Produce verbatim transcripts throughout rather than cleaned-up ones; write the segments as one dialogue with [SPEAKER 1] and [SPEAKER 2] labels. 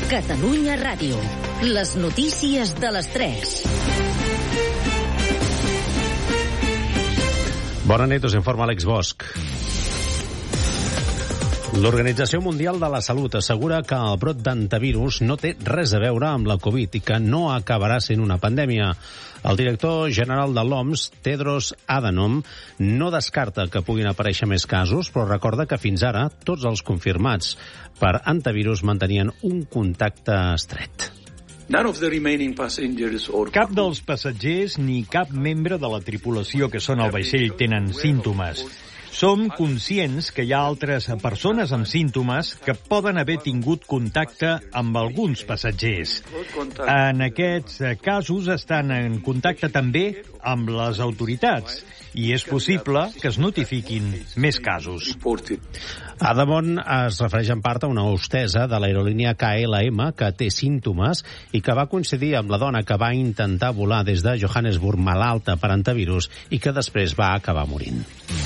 [SPEAKER 1] Catalunya Ràdio. Les notícies de les tres.
[SPEAKER 2] Bona nit, us informa Àlex Bosch. L'Organització Mundial de la Salut assegura que el brot d'antivirus no té res a veure amb la Covid i que no acabarà sent una pandèmia. El director general de l'O M S, Tedros Adhanom, no descarta que puguin aparèixer més casos, però recorda que fins ara tots els confirmats per antivirus mantenien un contacte estret.
[SPEAKER 3] Cap dels passatgers ni cap membre de la tripulació que són al vaixell tenen símptomes. Som conscients que hi ha altres persones amb símptomes que poden haver tingut contacte amb alguns passatgers. En aquests casos estan en contacte també amb les autoritats i és possible que es notifiquin més casos.
[SPEAKER 2] Adamon es refereix en part a una hostessa de l'aerolínia K L M que té símptomes i que va coincidir amb la dona que va intentar volar des de Johannesburg malalta per antivirus i que després va acabar morint.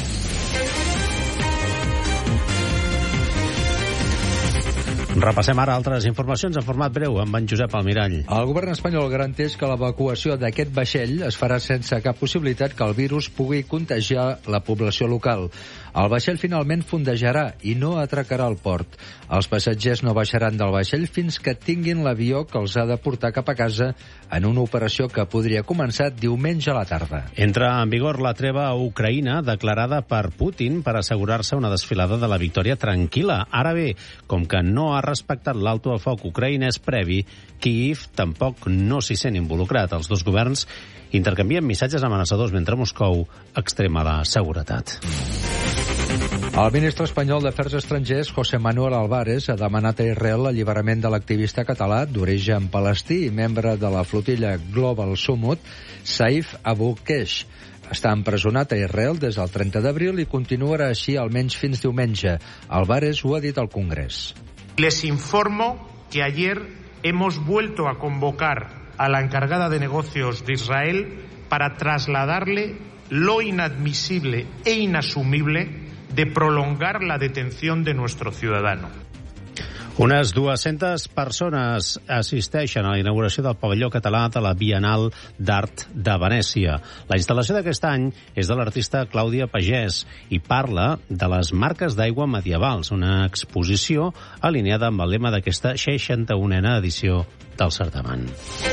[SPEAKER 2] Repassem ara altres informacions en format breu amb en Josep Almirall.
[SPEAKER 4] El govern espanyol garanteix que l'evacuació d'aquest vaixell es farà sense cap possibilitat que el virus pugui contagiar la població local. El vaixell finalment fondejarà i no atracarà al port. Els passatgers no baixaran del vaixell fins que tinguin l'avió que els ha de portar cap a casa en una operació que podria començar diumenge a la tarda.
[SPEAKER 2] Entra en vigor la treva a Ucraïna declarada per Putin per assegurar-se una desfilada de la victòria tranquil·la. Ara bé, com que no ha respectat l'alto al foc ucraïnès previ, Kyiv tampoc no s'hi sent involucrat. Els dos governs intercanvien missatges amenaçadors mentre Moscou extrema la seguretat.
[SPEAKER 4] El ministre espanyol d'Afers Estrangers, José Manuel Álvarez, ha demanat a Israel l'alliberament de l'activista català d'origen palestí i membre de la flotilla Global Summit, Saif Abu Keish. Està empresonat a Israel des del trenta d'abril i continuarà així almenys fins diumenge. Álvarez ho ha dit al Congrés.
[SPEAKER 5] Les informo que ayer hemos vuelto a convocar a la encargada de negocios de Israel para trasladarle lo inadmisible e inasumible de prolongar la detención de nuestro ciudadano.
[SPEAKER 2] Unes dues-centes persones assisteixen a la inauguració del pavelló català de la Bienal d'Art de Venècia. La instal·lació d'aquest any és de l'artista Clàudia Pagès i parla de les marques d'aigua medievals, una exposició alineada amb el lema d'aquesta seixanta-unena edició del certamen.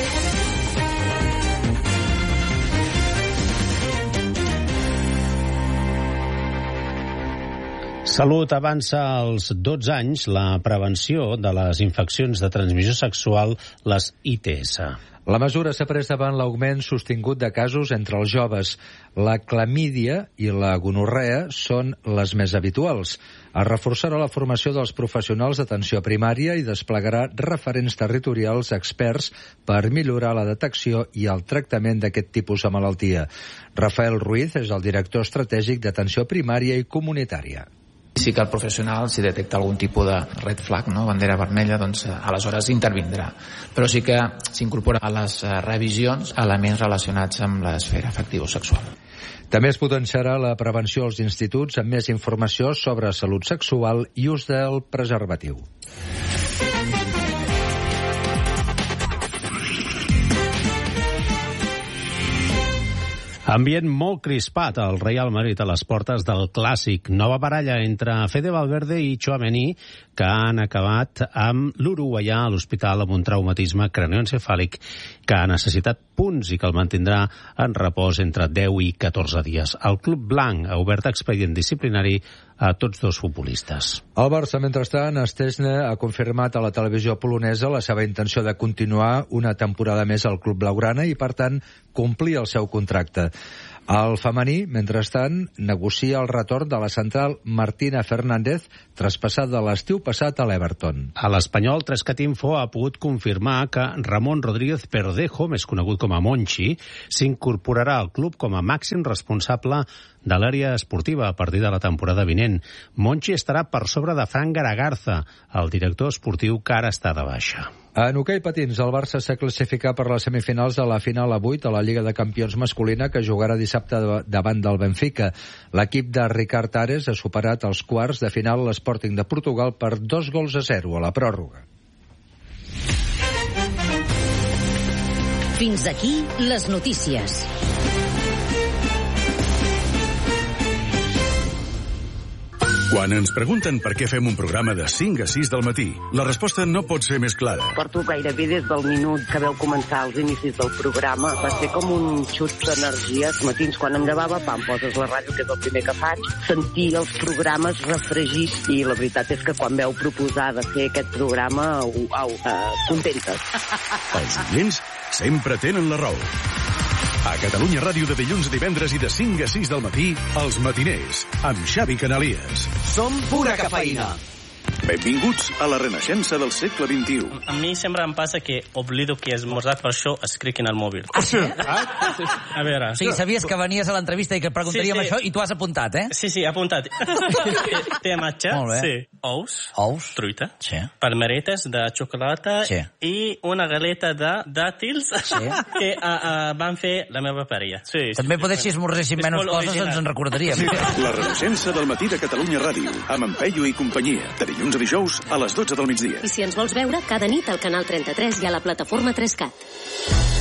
[SPEAKER 2] Salut avança als dotze anys la prevenció de les infeccions de transmissió sexual, les I T S.
[SPEAKER 4] La mesura s'ha pres davant l'augment sostingut de casos entre els joves. La clamídia i la gonorrea són les més habituals. Es reforçarà la formació dels professionals d'atenció primària i desplegarà referents territorials experts per millorar la detecció i el tractament d'aquest tipus de malaltia. Rafael Ruiz és el director estratègic d'atenció primària i comunitària.
[SPEAKER 6] Sí que el professional, si detecta algun tipus de red flag, no, bandera vermella, doncs aleshores intervindrà. Però sí que s'incorpora a les revisions elements relacionats amb l'esfera afectivo-sexual.
[SPEAKER 4] També es potenciarà la prevenció als instituts amb més informació sobre salut sexual i ús del preservatiu.
[SPEAKER 2] Ambient molt crispat al Real Madrid a les portes del Clàssic. Nova baralla entre Fede Valverde i Tchouaméni que han acabat amb l'uruguaià a l'hospital amb un traumatisme cranioencefàlic que ha necessitat punts i que el mantindrà en repòs entre deu i catorze dies. El club blanc ha obert expedient disciplinari a tots dos futbolistes.
[SPEAKER 4] El Barça, mentrestant, Szczesny ha confirmat a la televisió polonesa la seva intenció de continuar una temporada més al club blaugrana i, per tant, complir el seu contracte. El femení, mentrestant, negocia el retorn de la central Martina Fernández, traspassada l'estiu passat a l'Everton.
[SPEAKER 2] A l'Espanyol, Trescatinfo ha pogut confirmar que Ramon Rodríguez Perdejo, més conegut com a Monchi, s'incorporarà al club com a màxim responsable de l'àrea esportiva a partir de la temporada vinent. Monchi estarà per sobre de Fran Garagarza, el director esportiu que ara està de baixa.
[SPEAKER 4] En hoquei patins, el Barça s'ha classificat per les semifinals de la final a vuit a la Lliga de Campions masculina que jugarà dissabte davant del Benfica. L'equip de Ricard Ares ha superat els quarts de final l'Sporting de Portugal per dos gols a zero a la pròrroga.
[SPEAKER 1] Fins aquí les notícies.
[SPEAKER 7] Quan ens pregunten per què fem un programa de cinc a sis del matí, la resposta no pot ser més clara.
[SPEAKER 8] Porto gairebé des del minut que veu començar els inicis del programa. Va ser com un xut d'energia. Els matins, quan em llevava, pam, poses la ràdio, que és el primer que faig, sentir els programes refregits, i la veritat és que quan veu proposar de fer aquest programa, au, au, uh, contentes.
[SPEAKER 7] Els oients sempre tenen la raó. A Catalunya Ràdio, de dilluns a divendres i de cinc a sis del matí, Els Matiners, amb Xavi Canalies.
[SPEAKER 9] Som pura cafeïna.
[SPEAKER 7] Benvinguts a la renaixença del segle vint-i-u.
[SPEAKER 10] A mi sempre em passa que oblido que he esmorzat, per això escric en el mòbil.
[SPEAKER 9] Ah, sí?
[SPEAKER 10] A veure...
[SPEAKER 9] O sigui, sabies que venies a l'entrevista i que preguntaríem
[SPEAKER 10] sí, sí.
[SPEAKER 9] això i tu has apuntat, eh?
[SPEAKER 10] Sí, sí, apuntat. Té matxa, sí. Ous,
[SPEAKER 9] Ous,
[SPEAKER 10] truita,
[SPEAKER 9] sí.
[SPEAKER 10] palmeretes de xocolata
[SPEAKER 9] sí.
[SPEAKER 10] i una galeta de dàtils
[SPEAKER 9] sí.
[SPEAKER 10] que uh, uh, van fer la meva parella. Sí,
[SPEAKER 9] També
[SPEAKER 10] sí,
[SPEAKER 9] poder, si esmorzéssim menys coses, original. Ens en recordaríem. Sí.
[SPEAKER 7] La renaixença del matí de Catalunya Ràdio, amb en Peyu i companyia, de dilluns a dijous a les dotze del migdia.
[SPEAKER 11] I si ens vols veure, cada nit al canal trenta-tres i a la plataforma tres cat.